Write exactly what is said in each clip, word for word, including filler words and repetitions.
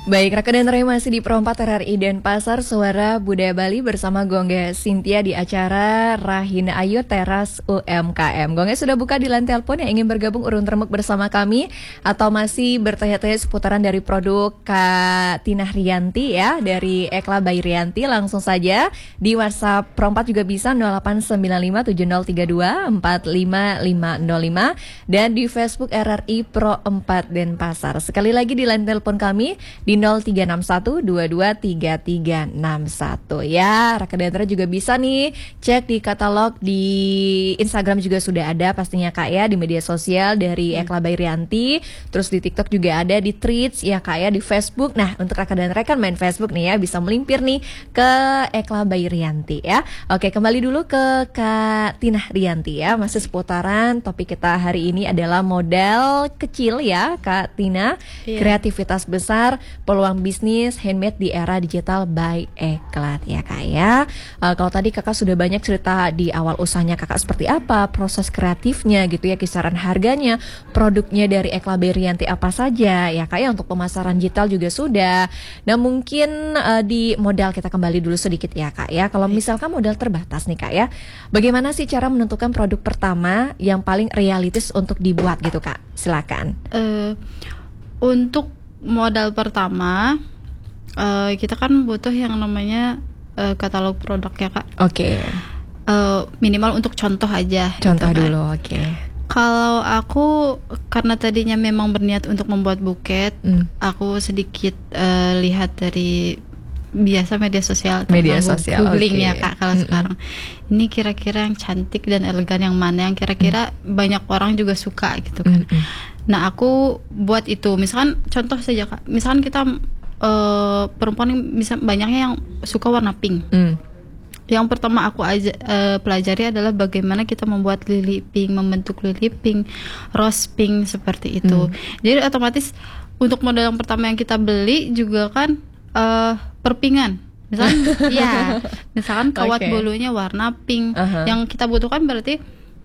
Baik, rekan dan rekan masih di Pro empat R R I Denpasar, Suara Budaya Bali bersama Gongga Cynthia di acara Rahina Ayu Teras U M K M. Gongga sudah buka di line telepon yang ingin bergabung urun remuk bersama kami atau masih bertanya-tanya seputaran dari produk Kak Tina Rianti ya, dari Ekla by Rianti. Langsung saja di WhatsApp Pro empat juga bisa nol delapan sembilan lima tujuh nol tiga dua empat lima lima nol lima dan di Facebook R R I Pro empat Denpasar. Sekali lagi di line telepon kami di nol tiga enam satu dua dua tiga tiga enam satu ya. Raka Dantra juga bisa nih cek di katalog di Instagram juga sudah ada pastinya Kak ya, di media sosial dari hmm. Ekla by Rianti. Terus di TikTok juga ada, di Threads ya Kak ya, di Facebook. Nah untuk Raka Dantra kan main Facebook nih ya, bisa melimpir nih ke Ekla by Rianti ya. Oke, kembali dulu ke Kak Tina Rianti ya, masih seputaran topik kita hari ini adalah modal kecil ya Kak Tina, yeah. Kreativitas besar, peluang bisnis handmade di era digital by Eklat ya Kak ya. Uh, kalau tadi Kakak sudah banyak cerita di awal usahanya Kakak seperti apa, proses kreatifnya gitu ya, kisaran harganya, produknya dari Ekla by Rianti apa saja ya Kak ya, untuk pemasaran digital juga sudah. Nah mungkin uh, di modal kita kembali dulu sedikit ya Kak ya. Kalau misalkan modal terbatas nih Kak ya, bagaimana sih cara menentukan produk pertama yang paling realistis untuk dibuat gitu Kak? Silakan. Uh, untuk modal pertama, uh, kita kan butuh yang namanya uh, katalog produk ya Kak. Oke. Okay. Uh, minimal untuk contoh aja. Contoh gitu, dulu, oke. Okay. Kalau aku karena tadinya memang berniat untuk membuat buket, mm. aku sedikit uh, lihat dari biasa media sosial, media sosial, googling okay. ya Kak. Kalau mm-hmm. sekarang ini kira-kira yang cantik dan elegan yang mana yang kira-kira mm. banyak orang juga suka gitu kan. Mm-hmm. Nah aku buat itu, misalkan contoh saja Kak, misalkan kita uh, perempuan yang bisa banyaknya yang suka warna pink. Mm. Yang pertama aku aja, uh, pelajari adalah bagaimana kita membuat lili pink, membentuk lili pink, rose pink seperti itu. Mm. Jadi otomatis untuk modal yang pertama yang kita beli juga kan uh, perpingan. Misalkan ya, misalkan kawat okay. bulunya warna pink. Uh-huh. Yang kita butuhkan berarti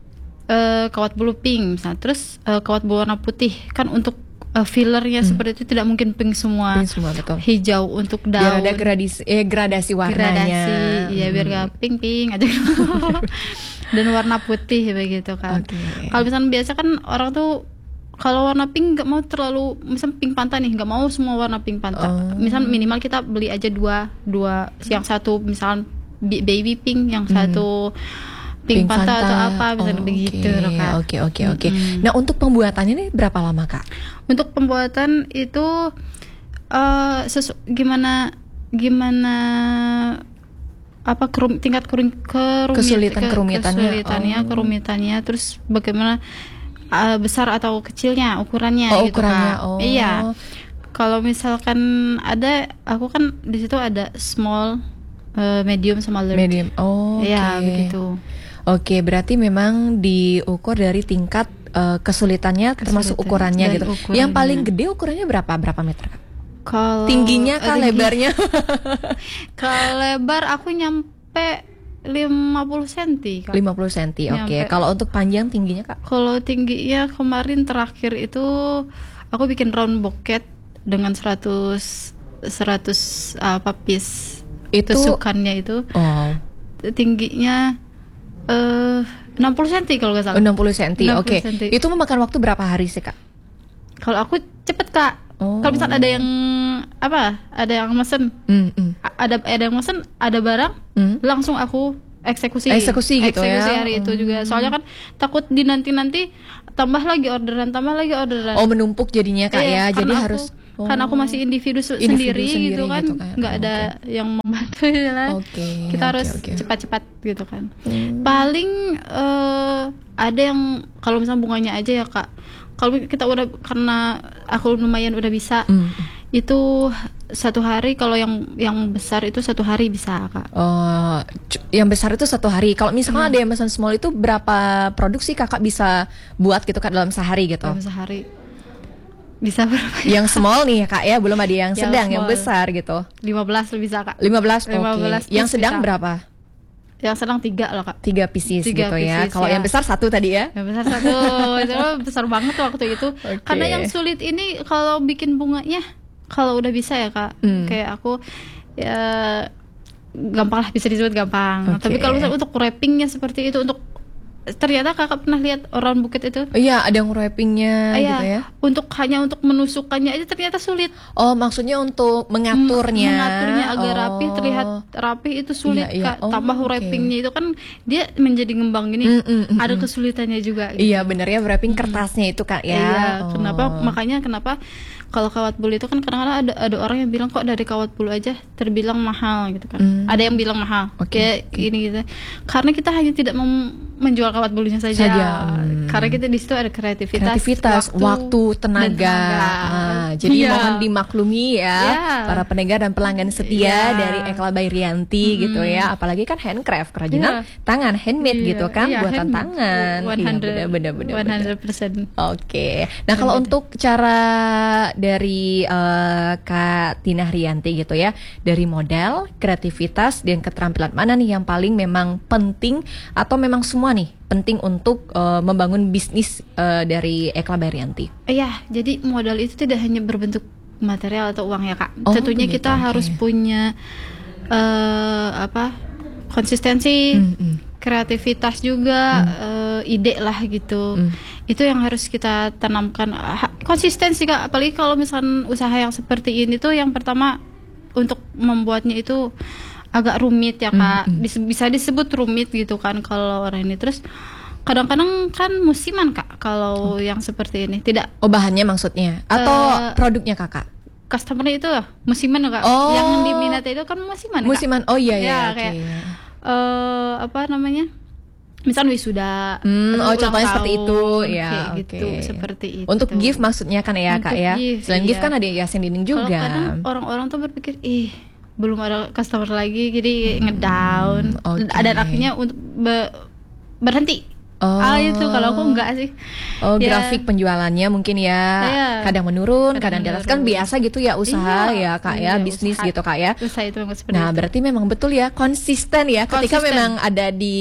Uh, kawat bulu pink misalnya, terus uh, kawat bulu warna putih kan untuk uh, fillernya hmm. seperti itu tidak mungkin pink semua, pink semua betul. Hijau untuk daun, biar ada gradasi, eh, gradasi warnanya, gradasi, ya hmm. biar gak pink pink aja dan warna putih begitu kan. Okay. Kalau misalnya biasa kan orang tuh kalau warna pink nggak mau terlalu, misalnya pink pantai nih, nggak mau semua warna pink pantai. Oh. Misal minimal kita beli aja dua dua, yang satu misalnya baby pink, yang hmm. satu pink, pink Fanta atau apa misalnya oh, begitu okay. Kak. Oke oke oke. Nah untuk pembuatannya ini berapa lama Kak? Untuk pembuatan itu uh, sesu- gimana gimana apa kerum, tingkat kerum, kerumit, kesulitan ke, kerumitannya, kesulitannya oh. kerumitannya, terus bagaimana uh, besar atau kecilnya ukurannya. Oh, gitu ukurannya. Kak. Oh. Iya. Kalau misalkan ada, aku kan di situ ada small, uh, medium sama large. Medium. Oh. Iya okay. begitu. Oke, berarti memang diukur dari tingkat uh, kesulitannya, kesulitan termasuk ukurannya gitu. Ukurannya. Yang paling gede ukurannya berapa? Berapa meter? Kalau tingginya kah, tinggi. Lebarnya? Kalau lebar aku nyampe lima puluh sentimeter Kak. lima puluh sentimeter. Oke. Kalau untuk panjang tingginya Kak? Kalau tingginya kemarin terakhir itu aku bikin round bucket dengan seratus seratus apa piece itu tusukannya itu. Oh. Tingginya Uh, enam puluh sentimeter kalau nggak salah. enam puluh sentimeter. Oke. Okay. Itu memakan waktu berapa hari sih Kak? Kalau aku cepet Kak. Oh. Kalau misalnya ada yang apa? Ada yang mesen. Mm, mm. Ada ada yang mesen, ada barang, mm. langsung aku eksekusi. Eksekusi gitu eksekusi ya. hari itu juga. Soalnya kan takut di nanti-nanti tambah lagi orderan, tambah lagi orderan. Oh, menumpuk jadinya Kak eh, ya. Jadi aku, harus Oh. Kan aku masih individu, individu sendiri, sendiri gitu kan, nggak gitu, ada okay. yang membantu lah. Okay, kita okay, harus okay. cepat-cepat gitu kan. Hmm. Paling uh, ada yang kalau misalnya bunganya aja ya Kak. Kalau kita udah, karena aku lumayan udah bisa, hmm. itu satu hari. Kalau yang yang besar itu satu hari bisa Kak. Oh, yang besar itu satu hari. Kalau misalnya hmm. ada yang pesan small itu berapa produksi Kakak bisa buat gitu Kak dalam sehari gitu? Dalam sehari. Bisa berapa? Yang small nih ya Kak ya, belum ada yang, yang sedang, small. Yang besar gitu. lima belas bisa Kak. lima belas, oke. Okay. Yang sedang bisa. Berapa? Yang sedang tiga loh Kak. Tiga pieces tiga gitu pieces, ya. Kalau ya. Yang besar satu tadi ya? Yang besar satu, itu besar banget waktu itu. Okay. Karena yang sulit ini kalau bikin bunganya, kalau udah bisa ya Kak, Hmm. kayak aku ya gampang lah, bisa disebut gampang. Oke. Tapi kalau misalnya untuk wrappingnya seperti itu, untuk ternyata Kakak pernah lihat orang bukit itu? Oh iya, ada yang wrappingnya Ah, gitu ya, ya. untuk hanya untuk menusukkannya aja ternyata sulit. Oh, maksudnya untuk mengaturnya. Mengaturnya agar Oh. rapi, terlihat rapi itu sulit Iya, iya. Kak. Oh, Tambah oke. wrappingnya itu kan dia menjadi ngembang gini, Mm, mm, mm, ada mm. kesulitannya juga. Gitu. Iya, bener ya, wrapping kertasnya itu Kak ya. Iya, Oh. kenapa? Makanya kenapa kalau kawat bulu itu kan kadang-kadang ada ada orang yang bilang kok dari kawat bulu aja terbilang mahal gitu kan. Hmm. Ada yang bilang mahal. Oke, Kayak ini gitu. Karena kita hanya tidak mem- menjual kawat bulunya saja. Saja, hmm. Karena kita di situ ada kreativitas, kreativitas, waktu, tenaga. dan tenaga. Ah, jadi Iya. mohon dimaklumi ya Iya. para pendengar dan pelanggan setia Iya. dari Ekla by Rianti gitu ya. Apalagi kan handcraft, kerajinan Iya. tangan, handmade Iya, gitu kan, iya, buatan handmade. tangan. Iya, seratus, benar benar benar. seratus persen. Oke. Nah, kalau Benar. untuk cara dari eh, Kak Tina Rianti gitu ya, dari modal, kreativitas dan keterampilan mana nih yang paling memang penting atau memang semua nih penting untuk eh, membangun bisnis eh, dari Ekla by Rianti? Iya, jadi modal itu tidak hanya berbentuk material atau uang ya Kak. Oh, Tentunya begitu, kita oke. harus punya eh apa konsistensi, Mm-mm. kreativitas juga, eh, ide lah gitu. Mm. Itu yang harus kita tanamkan. Ha- konsistensi Kak, apalagi kalau misalkan usaha yang seperti ini tuh yang pertama untuk membuatnya itu agak rumit ya Kak. Mm-mm. Dis- bisa disebut rumit gitu kan kalau orang ini. Terus kadang-kadang kan musiman Kak kalau yang seperti ini. Tidak, Oh, bahannya maksudnya atau Eh, produknya Kakak? customer itu musiman Kak. Oh. Yang diminati itu kan musiman Kak. Musiman. Oh iya iya. Ya, oke. kayak eh apa namanya? Misal wisuda. Hmm, atau oh ulang contohnya seperti tahun, itu ya, kayak oke. gitu, seperti itu. Untuk gift maksudnya kan ya Kak Untuk ya. gift, Selain gift iya. kan ada hiasan dinding Kalau juga. kadang orang-orang tuh berpikir, ih belum ada customer lagi, jadi ngedown. oke. Dan akhirnya untuk be- berhenti. Oh. Ah itu kalau aku enggak sih. Oh, Ya. grafik penjualannya mungkin ya Iya. kadang menurun, kadang, Kadang di atas kan menurun. biasa gitu ya usaha ya Kak ya, iya, bisnis usaha- gitu Kak ya. Usaha itu memang seperti Nah, itu. berarti memang betul ya konsisten ya ketika Konsisten. memang ada di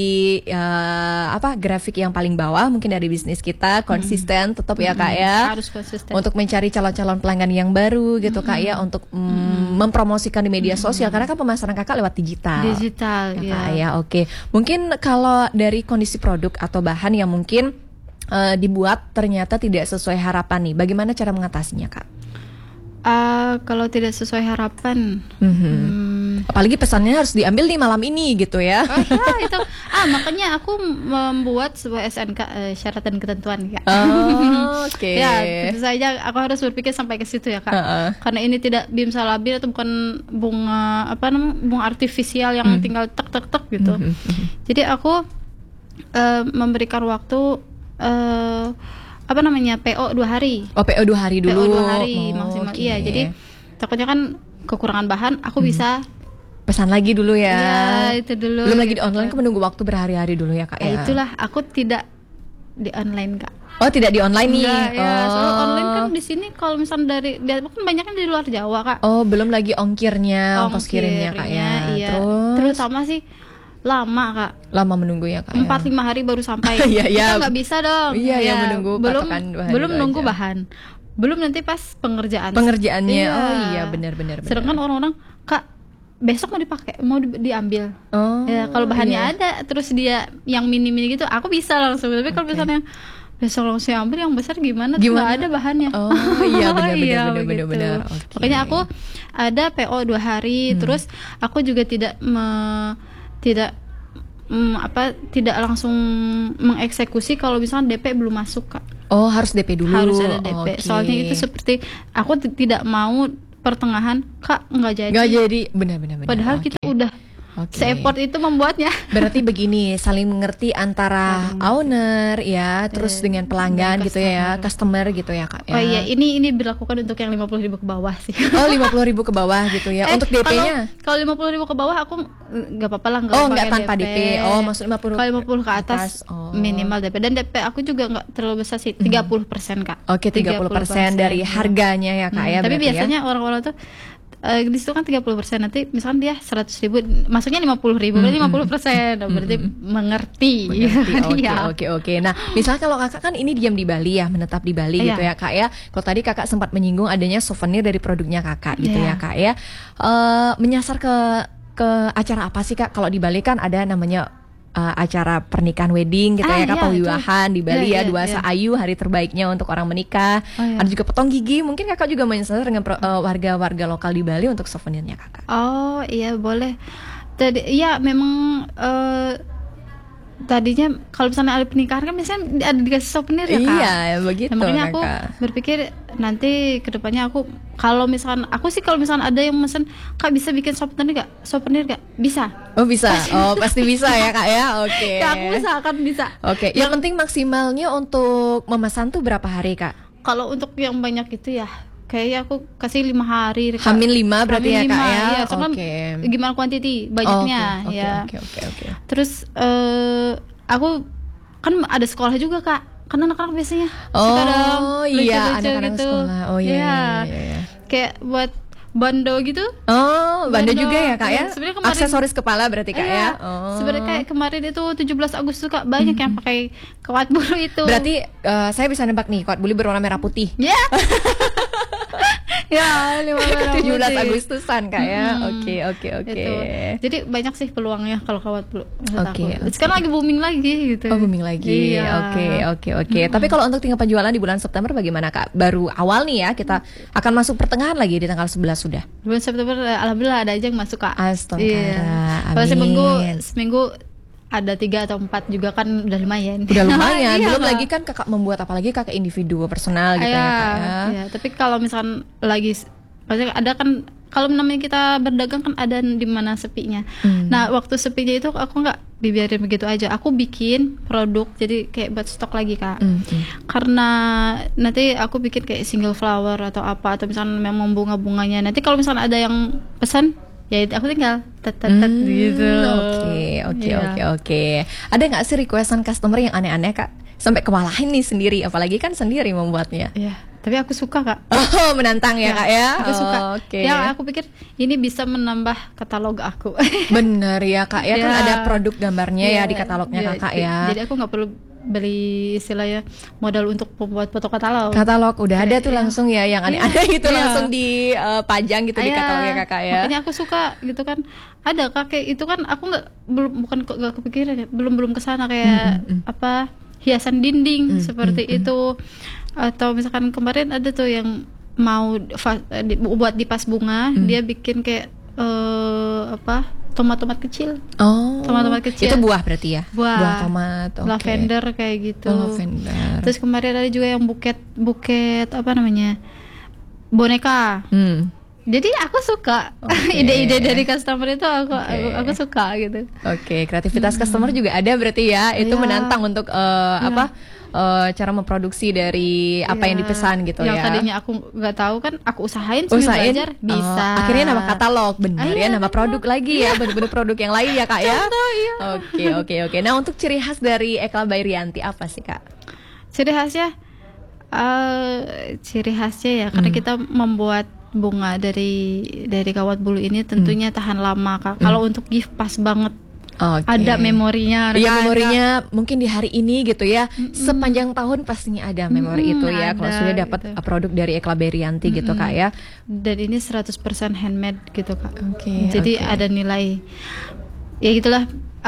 eh, apa grafik yang paling bawah mungkin dari bisnis kita konsisten tetap ya Kak ya. Harus konsisten. Untuk mencari calon-calon pelanggan yang baru gitu Kak ya, untuk mm, mempromosikan di media sosial karena kan pemasaran Kakak lewat digital. digital Ya, ya. Kak, ya, oke. Mungkin kalau dari kondisi produk atau bahan yang mungkin eh, dibuat ternyata tidak sesuai harapan nih, bagaimana cara mengatasinya Kak? Ah, kalau tidak sesuai harapan, Mhm. hmm, Apalagi pesannya harus diambil nih malam ini gitu ya. oh, ya, itu ah makanya aku membuat sebuah S N K, eh, syarat dan ketentuan ya. Oh, oke. Ya, tentu saja aku harus berpikir sampai ke situ ya Kak. Heeh. Karena ini tidak bim salabil atau bukan bunga apa namanya bunga artifisial yang tinggal tek tek tek gitu. Mhm. Jadi aku eh, memberikan waktu eh, apa namanya P O dua hari. Oh, P O dua hari dulu. P O dua hari Oh, maksimal. oke. Iya, jadi takutnya kan kekurangan bahan, aku bisa pesan lagi dulu ya. ya itu dulu. Belum lagi di gitu. online kan menunggu waktu berhari-hari dulu ya Kak Ya ya. itulah aku tidak di online Kak. Oh, tidak di online nih. Enggak, ya, oh. soalnya online kan di sini kalau misalnya dari dia kan banyaknya di luar Jawa Kak. Oh, belum lagi ongkirnya, ongkos kirimnya Kak ya. Ongkirnya, iya. Terus Terutama sih lama Kak. lama menunggu ya Kak. ya? Empat lima hari baru sampai. Iya, iya. Kita nggak bisa dong. Iya, Ya, yang menunggu belum patokan bahan belum itu nunggu aja. bahan. Belum nanti pas pengerjaan. Pengerjaannya. Oh iya, benar-benar. benar. Sedangkan orang-orang Kak besok mau dipakai, mau di- diambil. Oh. Ya, kalau bahannya iya. ada, terus dia yang mini-mini gitu, aku bisa langsung. Tapi kalau Oke. misalnya besok langsung ambil yang besar gimana? Tuh Gimana? nggak ada bahannya. Oh, iya, benar, benar, Iya, benar, benar, begitu. benar. Oke. Makanya aku ada P O dua hari, terus aku juga tidak me- tidak mm, apa tidak langsung mengeksekusi kalau misalnya D P belum masuk Kak. Oh, harus D P dulu. Harus ada D P. Oke. Soalnya itu seperti aku t- tidak mau pertengahan Kak nggak jadi. Nggak jadi, benar-benar. benar. Padahal Oke. kita udah Oke. se-effort itu membuatnya. Berarti begini, saling mengerti antara owner ya, terus Eh, dengan pelanggan dan gitu ya, customer gitu ya Kak ya. Oh iya, ini ini dilakukan untuk yang lima puluh ribu ke bawah sih. Oh, lima puluh ribu ke bawah gitu ya. Eh, Untuk D P-nya? Kalau, kalau lima puluh ribu ke bawah aku nggak apa-apa lah nggak Oh, pakai nggak tanpa D P. Oh, maksud lima puluh Kalau lima puluh ke atas, atas. Oh. minimal D P, dan D P aku juga nggak terlalu besar sih, tiga puluh persen Kak. Oke, tiga puluh persen dari harganya ya Kak Hmm, ya. tapi berarti ya. biasanya orang-orang tuh uh, di situ kan tiga puluh persen, nanti misalkan dia seratus ribu, masuknya lima puluh ribu, berarti lima puluh persen, berarti mengerti. Oke, Ya. oke, oke. Nah, misalnya kalau kakak kan ini diam di Bali ya, menetap di Bali Iya. gitu ya kak ya. Kalau tadi kakak sempat menyinggung adanya souvenir dari produknya kakak gitu Iya. ya kak ya. Eh, menyasar ke ke acara apa sih kak? Kalau di Bali kan ada namanya uh, acara pernikahan wedding gitu Ah, ya kak, iya, pawiwahan di Bali Iya, ya, iya, dua iya. Ayu hari terbaiknya untuk orang menikah. Oh, iya. Ada juga potong gigi. Mungkin kakak juga menyasar dengan pro- uh, warga-warga lokal di Bali untuk souvenirnya kakak. Oh iya boleh. Tadi ya memang eh, tadinya kalau misalnya ada pernikahan kan biasanya ada dikasih souvenir ya kak. Iya, begitu Nah, makanya aku kakak. berpikir nanti kedepannya aku kalau misalkan aku sih kalau misalkan ada yang mesen kak bisa bikin souvenir gak? Souvenir gak? Bisa. Oh bisa, oh pasti bisa ya kak ya. Oke. Ya aku usahakan bisa. Oke, yang penting maksimalnya untuk memesan tuh berapa hari kak? Kalau untuk yang banyak itu ya kayaknya aku kasih lima hari. Kak. Hamin lima berarti Hamin ya kak lima, ya? iya. Soalnya Oke. gimana kuantiti banyaknya Oh, oke, ya. Oke oke oke. Terus eh aku kan ada sekolah juga kak. Kan anak-anak biasanya Oh suka dong iya, lucu-lucu anak-anak gitu. sekolah. Oh iya, Iya. iya, iya, iya. Kayak buat bando gitu. Oh, banda Bando. juga ya kak ya? Iya, sebenarnya kemarin- Aksesoris kepala berarti kak Iya. ya? Oh. Sebenarnya kayak kemarin itu tujuh belas Agustus kak banyak yang pakai kawat bulu itu. Berarti eh, saya bisa nebak nih, kawat buli berwarna merah putih. ya. Ya, lima merah tujuh belas putih. Agustusan kak ya? Mm-mm. Oke oke oke. Itu. Jadi banyak sih peluangnya kalau kawat bulu. menurut Oke, aku. oke. Sekarang lagi booming lagi gitu. Oh booming lagi, Iya. oke oke oke. Tapi kalau untuk tingkat penjualan di bulan September bagaimana kak? Baru awal nih ya, kita akan masuk pertengahan lagi di tanggal sebelas sudah. Bulan September eh, alhamdulillah ada aja yang masuk kak. Astaga, Iya. Kalau amin. seminggu seminggu ada tiga atau empat juga kan udah lumayan. Udah lumayan, Iya, belum Kak. lagi kan kakak membuat apalagi kakak individu personal gitu ya kak ya. Iya, tapi kalau misalkan lagi maksudnya ada kan kalau namanya kita berdagang kan ada di mana sepinya. Hmm. Nah, waktu sepinya itu aku nggak dibiarin begitu aja. Aku bikin produk jadi kayak buat stok lagi, Kak. Hmm, hmm. Karena nanti aku bikin kayak single flower atau apa atau misalnya memang bunga-bunganya. Nanti kalau misalnya ada yang pesan ya aku tinggal tet tet tet Hmm, gitu. Oke oke Iya. oke oke. Ada nggak sih requestan customer yang aneh-aneh kak? Sampai kewalahan nih sendiri, apalagi kan sendiri membuatnya. Iya, tapi aku suka, Kak. Oh menantang ya, kak ya? Aku suka. Oh, Oke. Ya, aku pikir ini bisa menambah katalog aku. Bener ya kak ya, kan Ya. ada produk gambarnya ya Iya, di katalognya iya. kakak ya. Jadi aku nggak perlu beli istilahnya modal untuk membuat foto katalog. Katalog udah ada tuh Iya. langsung ya yang aneh-aneh gitu Iya. langsung dipajang gitu di Iya, katalognya kakak ya. Makanya aku suka gitu kan. Ada kakek itu kan aku nggak belum bukan kok nggak kepikiran ya, belum belum kesana kayak Mm, mm, mm. apa hiasan dinding Mm, seperti mm, mm. itu atau misalkan kemarin ada tuh yang mau fa- di- buat di pas bunga Mm. dia bikin kayak eh, apa tomat-tomat kecil. Oh. Tomat-tomat kecil. Itu buah berarti ya? Buah. tomat. oke. Lavender kayak gitu. Oh, lavender. Terus kemarin ada juga yang buket buket apa namanya boneka. Hmm. Jadi aku suka Oke. ide-ide dari customer itu aku Oke. aku, aku suka gitu. Oke, kreativitas customer juga ada berarti ya. Itu Iya. menantang untuk eh, Iya. apa? eh, cara memproduksi dari apa yang Iya. dipesan gitu yang ya. tadinya aku nggak tahu kan aku usahain sambil Usahain belajar oh, bisa. akhirnya nambah katalog, bener Ah, ya, iya, nambah bener. produk lagi ya, bener-bener produk yang lain ya kak ya. Contoh, iya. Oke oke oke. Nah untuk ciri khas dari Ekla by Rianti apa sih kak? Ciri khasnya eh ciri khasnya ya karena Hmm. kita membuat bunga dari dari kawat bulu ini tentunya tahan lama Kak. Kalau untuk gift pas banget. Oke. Ada memorinya. Iya ada- memorinya mungkin di hari ini gitu ya. Sepanjang tahun pastinya ada memori Mm-mm, itu ya. Kalau ada, sudah dapat gitu. produk dari Ekla by Rianti gitu kak ya. Dan ini seratus persen handmade gitu Kak. Oke, Jadi oke. ada nilai. Ya gitulah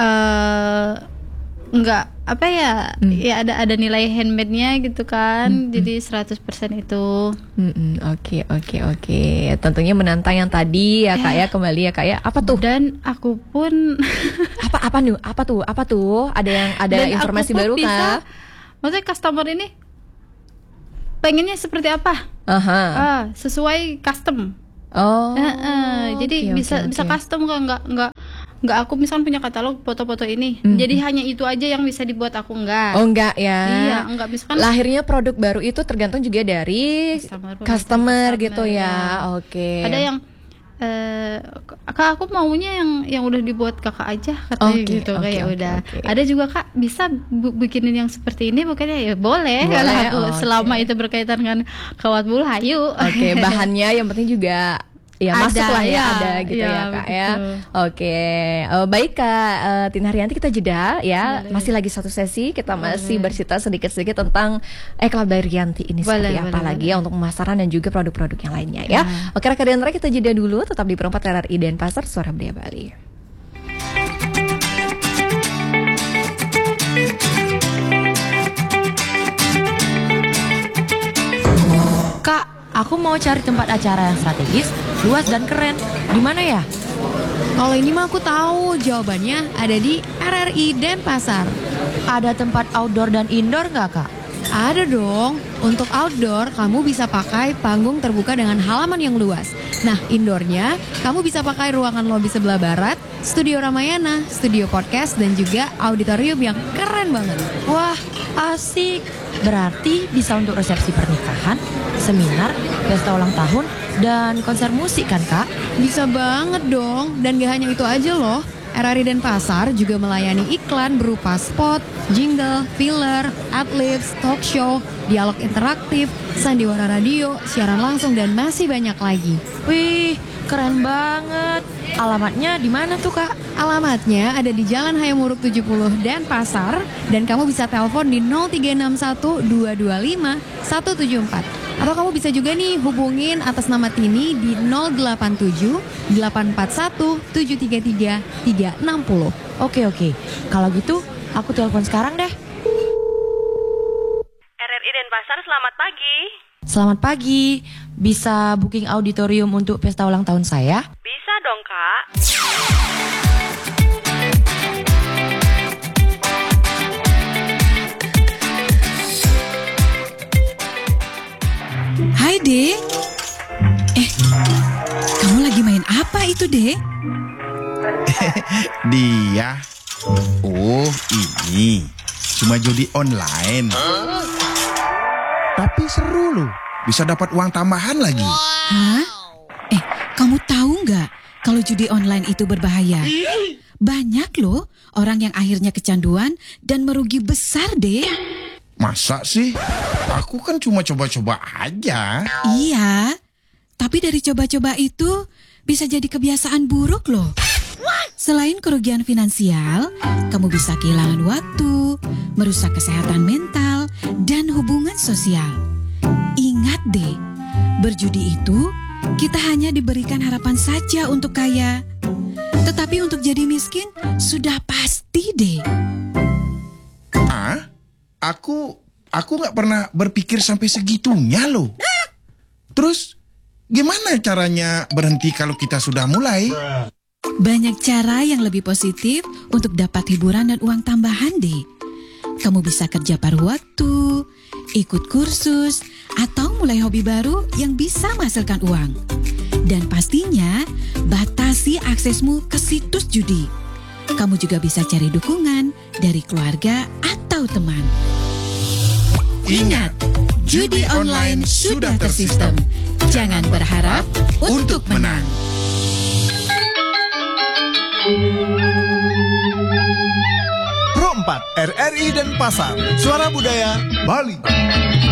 eh enggak apa ya? Hmm. Ya ada ada nilai handmade-nya gitu kan. Jadi seratus persen itu. Mm-mm, Oke oke oke. Tentunya menantang yang tadi ya kak ya, kembali ya kak ya. Apa tuh? Dan aku pun Apa apa nih? Apa tuh? Apa tuh? Ada yang ada Dan informasi aku pun baru bisa, kak? maksudnya customer ini pengennya seperti apa? Aha. Ah, sesuai custom. Oh. Eh, eh, jadi oke, bisa oke, bisa oke. custom kok, nggak nggak nggak aku misalnya punya katalog foto-foto ini. Mm. Jadi hanya itu aja yang bisa dibuat aku enggak. Oh enggak ya. Iya, enggak misalkan Lahirnya produk baru itu tergantung juga dari Customer, customer, customer, gitu ya. ya. Oke. ada yang eh kak aku maunya yang yang udah dibuat kakak aja katanya Oke, gitu oke, kayak oke, udah. oke. Ada juga kak bisa bu- bikinin yang seperti ini bukannya ya boleh, Boleh, kalau aku oke. selama itu berkaitan dengan kawat bulu hayu. Oke, bahannya yang penting juga ya Ada, masuk lah ya, ya, ada gitu ya, ya Kak ya. begitu. Oke, Eh, baik Kak eh, Tina Haryanti, kita jeda ya. Boleh. Masih lagi satu sesi, kita masih Boleh. bercerita sedikit-sedikit tentang Ekla Baryanti ini Boleh, seperti apa boleh, lagi boleh. ya untuk pemasaran dan juga produk-produk yang lainnya ya. Ya. Oke Raka Diandra, kita jeda dulu, tetap di Perempat R R I Denpasar, Suara Budaya Bali. Kak, aku mau cari tempat acara yang strategis, luas dan keren. Di mana ya? Kalau ini mah aku tahu jawabannya ada di R R I Denpasar. Ada tempat outdoor dan indoor nggak, Kak? Ada dong. Untuk outdoor, kamu bisa pakai panggung terbuka dengan halaman yang luas. Nah, indoornya, kamu bisa pakai ruangan lobi sebelah barat, studio Ramayana, studio podcast, dan juga auditorium yang keren banget. Wah, asik. Berarti bisa untuk resepsi pernikahan, seminar, pesta ulang tahun, dan konser musik kan, Kak? Bisa banget dong. Dan gak hanya itu aja loh. R R I Denpasar juga melayani iklan berupa spot, jingle, filler, adlibs, talk show, dialog interaktif, sandiwara radio, siaran langsung, dan masih banyak lagi. Wih, keren banget. Alamatnya di mana tuh, Kak? Alamatnya ada di Jalan Hayamuruk tujuh puluh Denpasar, dan kamu bisa telepon di nol tiga enam satu dua dua lima satu tujuh empat. Atau kamu bisa juga nih hubungin atas nama Tini di nol delapan tujuh delapan empat satu tujuh tiga tiga tiga enam nol. Oke, oke. Kalau gitu, aku telepon sekarang deh. R R I Denpasar, selamat pagi. Selamat pagi. Bisa booking auditorium untuk pesta ulang tahun saya? Bisa dong, Kak. Hai Dek. Eh, kamu lagi main apa itu Dek? Dia. Oh, ini cuma judi online. Tapi seru loh. Bisa dapat uang tambahan lagi. Hah? Eh, kamu tahu nggak kalau judi online itu berbahaya? Banyak loh orang yang akhirnya kecanduan dan merugi besar Dek. Masa sih? Aku kan cuma coba-coba aja. Iya, tapi dari coba-coba itu bisa jadi kebiasaan buruk loh. Selain kerugian finansial, kamu bisa kehilangan waktu, merusak kesehatan mental, dan hubungan sosial. Ingat deh, berjudi itu kita hanya diberikan harapan saja untuk kaya. Tetapi untuk jadi miskin, sudah pasti deh. Ah? Aku aku nggak pernah berpikir sampai segitunya loh. Terus gimana caranya berhenti kalau kita sudah mulai? Banyak cara yang lebih positif untuk dapat hiburan dan uang tambahan deh. Kamu bisa kerja paruh waktu, ikut kursus, atau mulai hobi baru yang bisa menghasilkan uang. Dan pastinya batasi aksesmu ke situs judi. Kamu juga bisa cari dukungan dari keluarga atau teman. Ingat, Judi online sudah tersistem. Jangan berharap untuk menang. Pro empat R R I Denpasar, Suara Budaya Bali.